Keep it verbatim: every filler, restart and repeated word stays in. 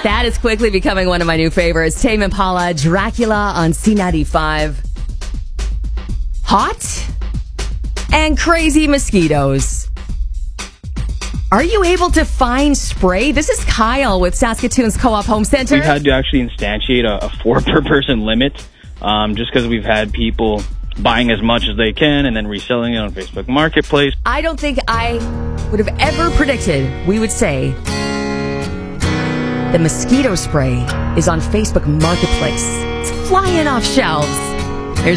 That is quickly becoming one of my new favorites. Tame Impala, Dracula on C ninety-five. Hot and crazy mosquitoes. Are you able to find spray? This is Kyle with Saskatoon's Co-op Home Center. We've had to actually instantiate a, a four per person limit um, just because we've had people buying as much as they can and then reselling it on Facebook Marketplace. I don't think I would have ever predicted we would say the mosquito spray is on Facebook Marketplace. It's flying off shelves.